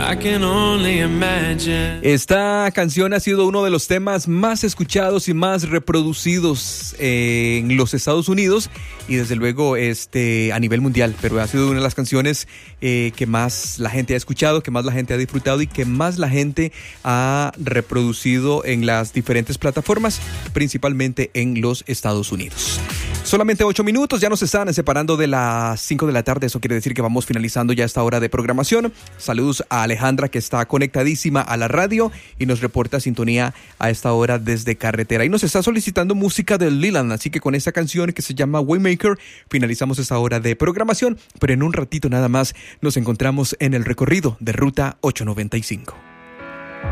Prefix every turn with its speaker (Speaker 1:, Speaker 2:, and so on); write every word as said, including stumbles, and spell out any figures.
Speaker 1: I can only imagine.
Speaker 2: Esta canción ha sido uno de los temas más escuchados y más reproducidos en los Estados Unidos y desde luego este, a nivel mundial, pero ha sido una de las canciones eh, que más la gente ha escuchado, que más la gente ha disfrutado y que más la gente ha reproducido en las diferentes plataformas, principalmente en los Estados Unidos. Solamente ocho minutos, ya nos están separando de las cinco de la tarde, eso quiere decir que vamos finalizando ya esta hora de programación. Saludos a Alejandra, que está conectadísima a la radio y nos reporta sintonía a esta hora desde carretera. Y nos está solicitando música de Leland, así que con esta canción que se llama Waymaker finalizamos esta hora de programación, pero en un ratito nada más nos encontramos en el recorrido de Ruta ochocientos noventa y cinco.